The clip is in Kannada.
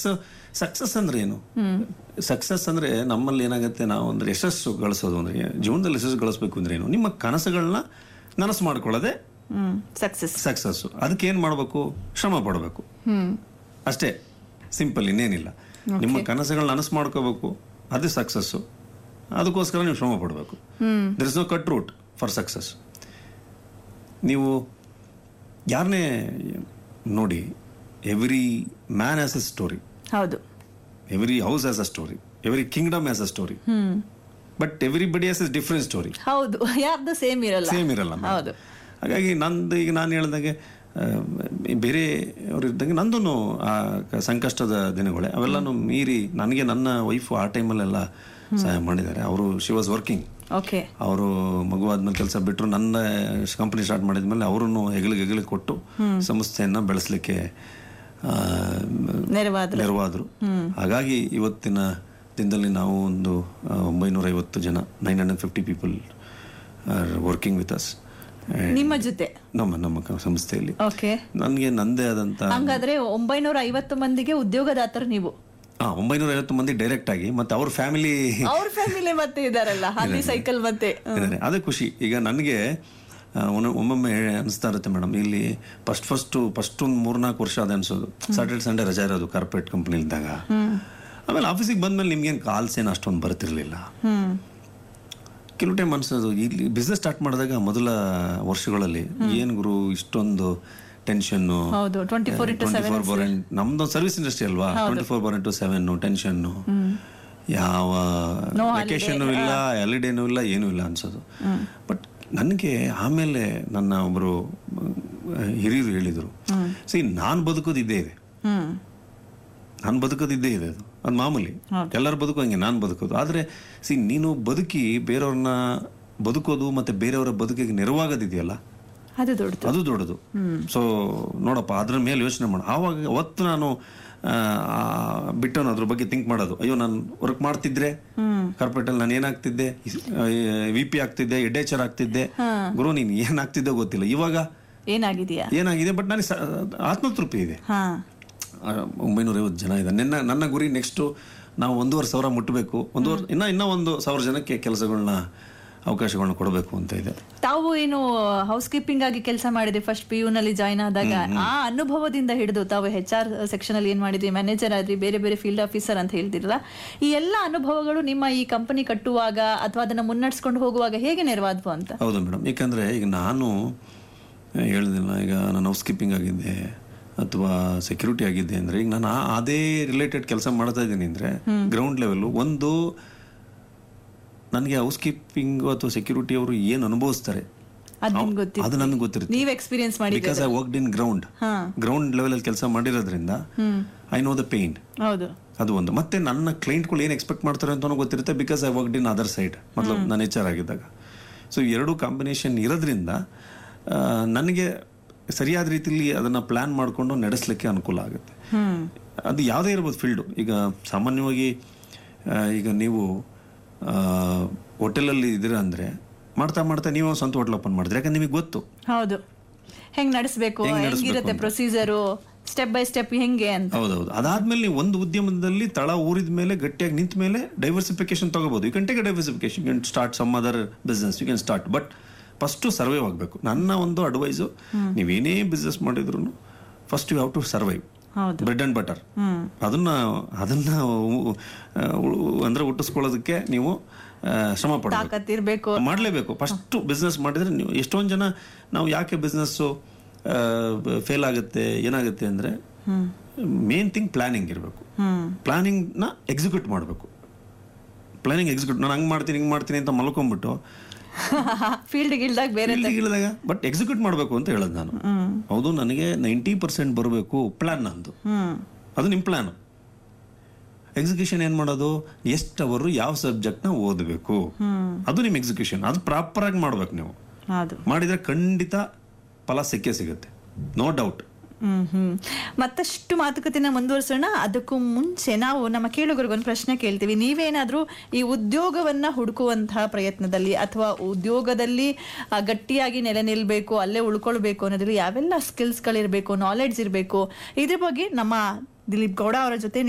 ಸಕ್ಸಸ್ ಅಂದ್ರೆ ಏನು? ಸಕ್ಸಸ್ ಅಂದ್ರೆ ನಮ್ಮಲ್ಲಿ ಏನಾಗುತ್ತೆ, ನಾವು ಅಂದ್ರೆ ಯಶಸ್ಸು ಗಳಿಸೋದು ಅಂದ್ರೆ, ಜೀವನದಲ್ಲಿ ಯಶಸ್ಸು ಗಳಿಸ್ಬೇಕು ಅಂದ್ರೆ ಏನು? ನಿಮ್ಮ ಕನಸುಗಳನ್ನ ನನಸು ಮಾಡ್ಕೊಳ್ಳೋದೆ ಸಕ್ಸಸ್. ಅದಕ್ಕೆ ಏನ್ ಮಾಡ್ಬೇಕು? ಶ್ರಮ ಪಡಬೇಕು ಅಷ್ಟೇ, ಸಿಂಪಲ್, ಇನ್ನೇನಿಲ್ಲ. ನಿಮ್ಮ ಕನಸುಗಳನ್ನ ನನಸು ಮಾಡ್ಕೋಬೇಕು, ಅದೇ ಸಕ್ಸಸ್ಸು. ಅದಕ್ಕೋಸ್ಕರ ನೀವು ಶ್ರಮ ಪಡಬೇಕು. There is no cut route for success. ನೀವು ಯಾರನ್ನೇ ನೋಡಿ, every man has A story. ಹೌದು. Every house has a story, every Kingdom has a story, but everybody has A different story. ಹೌದು, ಯಾರ್ದು ಸೇಮ್ ಇರಲ್ಲ. ಹೌದು. ಹಾಗಾಗಿ ನಂದು, ಈಗ ನಾನು ಹೇಳ್ದಂಗೆ ಬೇರೆ ಅವ್ರು ಇದ್ದಂಗೆ ನಂದು ಆ ಸಂಕಷ್ಟದ ದಿನಗಳೇ ಅವೆಲ್ಲನೂ ಮೀರಿ ನನಗೆ ನನ್ನ ವೈಫು ಆ ಟೈಮಲ್ಲೆಲ್ಲ ಸಹಾಯ ಮಾಡಿದ್ದಾರೆ. ಅವರು ಶಿ ವಾಸ್ ವರ್ಕಿಂಗ್. ಅವರು ಮಗುವಾದ್ಮೇಲೆ ಕೆಲಸ ಬಿಟ್ಟರು, ನನ್ನ ಕಂಪನಿ ಸ್ಟಾರ್ಟ್ ಮಾಡಿದ್ಮೇಲೆ ಅವರನ್ನು ಹೆಗಲಿಗೆ ಕೊಟ್ಟು ಸಂಸ್ಥೆಯನ್ನ ಬೆಳೆಸಲಿಕ್ಕೆ ನೆರವಾದರು. ಹಾಗಾಗಿ ಇವತ್ತಿನ ದಿನದಲ್ಲಿ ನಾವು ಒಂದು 950 ಜನ, 950 people are working with us. ನಿಮ್ಮ ಜೊತೆ ನಮ್ಮ ಸಂಸ್ಥೆಯಲ್ಲಿ ನನಗೆ ನಂದೇ ಆದಂತ. ಹಾಗಾದ್ರೆ 950 ಮಂದಿಗೆ ಉದ್ಯೋಗದಾತರು ನೀವು? 950 ಮಂದಿ ಡೈರೆಕ್ಟ್ ಆಗಿ, ಮತ್ತೆ ಅವ್ರ ಫ್ಯಾಮಿಲಿ ಮತ್ತೆ ಇದಾರಲ್ಲ, ಹಾಲಿ ಸೈಕಲ್ ಮತ್ತೆ. ಅದೇ ಖುಷಿ. ಈಗ ನನಗೆ ಒಮ್ಮೊಮ್ಮೆ ಅನಿಸ್ತಾ ಇರುತ್ತೆ ಮೇಡಮ್, ಇಲ್ಲಿ ಫಸ್ಟ್ ಒಂದು 3-4 ವರ್ಷ ಅದೇ ಅನ್ಸೋದು. ಸ್ಯಾಟರ್ಡೆ ಸಂಡೇ ರಜಾ ಇರೋದು ಕಾರ್ಪೊರೇಟ್ ಕಂಪನಿ ಇದ್ದಾಗ. ಆಮೇಲೆ ಆಫೀಸಿಗೆ ಬಂದ್ಮೇಲೆ ನಿಮ್ಗೇನು ಕಾಲ್ಸ್ ಏನು ಅಷ್ಟೊಂದು ಬರ್ತಿರ್ಲಿಲ್ಲ. ಕೆಲವು ಟೈಮ್ ಅನ್ಸೋದು, ಇಲ್ಲಿ ಬಿಸ್ನೆಸ್ ಸ್ಟಾರ್ಟ್ ಮಾಡಿದಾಗ ಮೊದಲ ವರ್ಷಗಳಲ್ಲಿ ಏನ್ ಗುರು ಇಷ್ಟೊಂದು ಟೆನ್ಷನ್ನು, 24/7. ನಮ್ದು ಸರ್ವಿಸ್ ಇಂಡಸ್ಟ್ರಿ ಅಲ್ವಾ, 24/7 ಟೆನ್ಷನ್ನು, ಯಾವ ವೆಕೇಶನ್ ಇಲ್ಲ, ಹಾಲಿಡೇನೂ ಇಲ್ಲ, ಏನೂ ಇಲ್ಲ ಅನ್ಸೋದು. ಬಟ್ ನನಗೆ ಆಮೇಲೆ ನನ್ನ ಒಬ್ಬರು ಹಿರಿಯರು ಹೇಳಿದರು, ನಾನು ಬದುಕೋದಿದ್ದೇ ಇದೆ, ಅದು ಮಾಮೂಲಿ, ಎಲ್ಲರೂ ಬದುಕೋಂಗೆ ನಾನು ಬದುಕೋದು. ಆದ್ರೆ ನೀನು ಬದುಕಿ ಬೇರೆಯವ್ರನ್ನ ಬದುಕೋದು ಮತ್ತೆ ಬೇರೆಯವರ ಬದುಕಿಗೆ ನೆರವಾಗೋದಿದೆಯಲ್ಲ, ಅದು ದೊಡ್ಡದು. ಸೊ ನೋಡಪ್ಪ, ಅದ್ರ ಮೇಲೆ ಯೋಚನೆ ಮಾಡು. ಆವಾಗ ಅವತ್ತು ನಾನು ಬಿಟ್ಟನು ಅದ್ರ ಬಗ್ಗೆ ಥಿಂಕ್ ಮಾಡೋದು. ಅಯ್ಯೋ, ನಾನು ವರ್ಕ್ ಮಾಡ್ತಿದ್ರೆ ಕಾರ್ಪೊರೇಟ್ ಅಲ್ಲಿ ನಾನು ಏನಾಗ್ತಿದ್ದೆ, VP ಆಗ್ತಿದ್ದೆ, HR ಆಗ್ತಿದ್ದೆ, ಗುರು ನೀನ್ ಏನಾಗ್ತಿದ್ದೆ ಗೊತ್ತಿಲ್ಲ, ಇವಾಗ ಏನಾಗಿದೆ. ಬಟ್ ನನಗೆ ಆತ್ಮತೃಪ್ತಿ ಇದೆ. 950 ಜನ ಇದೆ. ನನ್ನ ಗುರಿ ನೆಕ್ಸ್ಟ್ ನಾವು 1,500 ಮುಟ್ಟಬೇಕು. ಇನ್ನ 1,000 ಜನಕ್ಕೆ ಕೆಲಸಗಳನ್ನ, ಅವಕಾಶಗಳನ್ನ ಕೊಡಬೇಕು ಅಂತ ಇದೆ. ತಾವು ಏನು ಹೌಸ್ ಕೀಪಿಂಗ್ ಆಗಿ ಕೆಲಸ ಮಾಡಿದ್ರಿ ಫಸ್ಟ್ PU ನಲ್ಲಿ ಜಾಯ್ನ್ ಆದಾಗ. ಆ ಅನುಭವದಿಂದ ಹಿಡಿದು ತಾವು HR ಸೆಕ್ಷನ್ ಅಲ್ಲಿ ಏನ್ ಮಾಡಿದ್ರಿ, ಮ್ಯಾನೇಜರ್ ಆದ್ರಿ, ಬೇರೆ ಬೇರೆ ಫೀಲ್ಡ್ ಆಫೀಸರ್ ಅಂತ ಹೇಳ್ತಿರಲ್ಲ, ಈ ಎಲ್ಲ ಅನುಭವಗಳು ನಿಮ್ಮ ಈ ಕಂಪನಿ ಕಟ್ಟುವಾಗ ಅಥವಾ ಅದನ್ನ ಮುನ್ನಡೆಸ್ಕೊಂಡು ಹೋಗುವಾಗ ಹೇಗೆ ನೆರವಾದ್ವು ಅಂತ? ಹೌದು ಮೇಡಮ್, ಯಾಕಂದ್ರೆ ಈಗ ನಾನು ಹೇಳಿದಿಲ್ಲ, ಈಗ ನಾನು ಹೌಸ್ ಕೀಪಿಂಗ್ ಆಗಿದ್ದೆ ಅಥವಾ ಸೆಕ್ಯೂರಿಟಿ ಆಗಿದ್ದೆ ಅಂದ್ರೆ, ಈಗ ನಾನು ಅದೇ ರಿಲೇಟೆಡ್ ಕೆಲಸ ಮಾಡ್ತಾ ಇದ್ದೀನಿ ಅಂದ್ರೆ ಗ್ರೌಂಡ್ ಲೆವೆಲ್ ಒಂದು ನನಗೆ ಹೌಸ್ ಕೀಪಿಂಗ್ ಅಥವಾ ಸೆಕ್ಯೂರಿಟಿ ಅವರು ಏನು ಅನುಭವಿಸ್ತಾರೆ ಅದು ನನಗೆ ಗೊತ್ತಿರುತ್ತೆ. Because I worked in ground level ಅಲ್ಲಿ ಕೆಲಸ ಮಾಡಿರೋದ್ರಿಂದ ಐ ನೋ ದ ಪೇನ್. ಅದು ಒಂದು. ಮತ್ತೆ ನನ್ನ ಕ್ಲೈಂಟ್ಗಳು ಏನು ಎಕ್ಸ್ಪೆಕ್ಟ್ ಮಾಡ್ತಾರೆ ಅಂತ ಗೊತ್ತಿರುತ್ತೆ, because I worked in other side, ಮತ್ಲಬ್ ನಾನು HR ಆಗಿದ್ದಾಗ. ಸೊ ಎರಡು ಕಾಂಬಿನೇಷನ್ ಇರೋದ್ರಿಂದ ನನಗೆ ಸರಿಯಾದ ರೀತಿಯಲ್ಲಿ ಅದನ್ನ ಪ್ಲಾನ್ ಮಾಡಿಕೊಂಡು ನಡೆಸಲಿಕ್ಕೆ ಅನುಕೂಲ ಆಗುತ್ತೆ. ಅದು ಯಾವುದೇ ಇರ್ಬೋದು ಫೀಲ್ಡು. ಈಗ ಸಾಮಾನ್ಯವಾಗಿ ಈಗ ನೀವು ಹೋಟೆಲಲ್ಲಿ ಇದ್ದೀರಾ ಅಂದ್ರೆ ಮಾಡ್ತಾ ನೀವು ಸ್ವಂತ ಹೋಟೆಲ್ ಓಪನ್ ಮಾಡಿದ್ರೆ, ಯಾಕಂದ್ರೆ ನಿಮಗೆ ಗೊತ್ತು ಹೌದು ಹೆಂಗ್ ನಡೆಸಬೇಕು, ಹೆಂಗಿರುತ್ತೆ ಪ್ರೊಸೀಜರ್, ಸ್ಟೆಪ್ ಬೈ ಸ್ಟೆಪ್ ಹೆಂಗೆ ಅಂತ. ಹೌದೌದು. ಅದಾದ್ಮೇಲೆ ನೀವು ಒಂದು ಉದ್ಯಮದಲ್ಲಿ ತಳ ಊರಿದ ಮೇಲೆ ಗಟ್ಟಿಯಾಗಿ ನಿಂತ ಮೇಲೆ ಡೈವರ್ಸಿಫಿಕೇಶನ್ ತಗೋಬಹುದು. You can take A diversification, you can start some other business, you can start. But first survive ಆಗಬೇಕು. ನನ್ನ ಒಂದು ಅಡ್ವೈಸು, ನೀವೇನೇ ಬಿಸ್ನೆಸ್ ಮಾಡಿದ್ರು first you have to survive. Bread and butter ಅದನ್ನ ಅಂದ್ರೆ ಹುಟ್ಟಿಸ್ಕೊಳ್ಳೋದಕ್ಕೆ ನೀವು ಶ್ರಮ ಪಡಬೇಕು, ಮಾಡಲೇಬೇಕು. ಫಸ್ಟ್ ಬಿಸ್ನೆಸ್ ಮಾಡಿದ್ರೆ ನೀವು ಎಷ್ಟೊಂದು ಜನ ನಾವು ಯಾಕೆ ಬಿಸ್ನೆಸ್ ಫೇಲ್ ಆಗುತ್ತೆ ಏನಾಗುತ್ತೆ ಅಂದ್ರೆ, ಮೇನ್ ಥಿಂಗ್ ಪ್ಲಾನಿಂಗ್ ಇರಬೇಕು. ಪ್ಲಾನಿಂಗ್ ನ ಎಕ್ಸಿಕ್ಯೂಟ್ ಮಾಡಬೇಕು. ನಾನು ಹಂಗ್ ಮಾಡ್ತೀನಿ ಹಿಂಗ್ ಮಾಡ್ತೀನಿ ಅಂತ ಮಲ್ಕೊಂಡ್ಬಿಟ್ಟು ಫೀಲ್ಡ್ ಇಳಿದಾಗ ಬಟ್ ಎಕ್ಸಿಕ್ಯೂಟ್ ಮಾಡಬೇಕು ಅಂತ ಹೇಳೋದು ನಾನು. ಹೌದು, ನನಗೆ 90% ಬರಬೇಕು ಪ್ಲಾನ್ ನಂದು, ಅದು ನಿಮ್ ಪ್ಲಾನ್. ಎಕ್ಸಿಕ್ಯೂಷನ್ ಏನ್ ಮಾಡೋದು, ಎಷ್ಟು ಅವರು ಯಾವ ಸಬ್ಜೆಕ್ಟ್ ನ ಓದಬೇಕು, ಅದು ನಿಮ್ ಎಕ್ಸಿಕ್ಯೂಷನ್. ಅದು ಪ್ರಾಪರ್ ಆಗಿ ಮಾಡ್ಬೇಕು. ನೀವು ಮಾಡಿದ್ರೆ ಖಂಡಿತ ಫಲ ಸಿಗುತ್ತೆ, ನೋ ಡೌಟ್. ಮತ್ತಷ್ಟು ಮಾತುಕತೆನ ಮುಂದುವರಿಸೋಣ. ಅದಕ್ಕೂ ಮುಂಚೆ ನಾವು ನಮ್ಮ ಕೇಳುಗರಿಗೊಂದು ಪ್ರಶ್ನೆ ಕೇಳ್ತೀವಿ. ನೀವೇನಾದ್ರೂ ಈ ಉದ್ಯೋಗವನ್ನ ಹುಡುಕುವಂತಹ ಪ್ರಯತ್ನದಲ್ಲಿ ಅಥವಾ ಉದ್ಯೋಗದಲ್ಲಿ ಗಟ್ಟಿಯಾಗಿ ನೆಲೆ ನಿಲ್ಬೇಕು, ಅಲ್ಲೇ ಉಳ್ಕೊಳ್ಬೇಕು ಅನ್ನೋದ್ರಲ್ಲಿ ಯಾವೆಲ್ಲ ಸ್ಕಿಲ್ಸ್ಗಳಿರ್ಬೇಕು, ನಾಲೆಡ್ಜ್ ಇರಬೇಕು, ಇದ್ರ ಬಗ್ಗೆ ನಮ್ಮ ದಿಲೀಪ್ ಗೌಡ ಅವರ ಜೊತೆ